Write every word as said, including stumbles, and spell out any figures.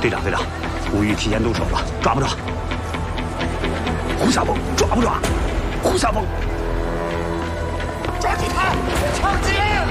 队长，队长，吴玉提前动手了，抓不抓？胡夏风抓不抓？胡夏风， 抓住他！枪击！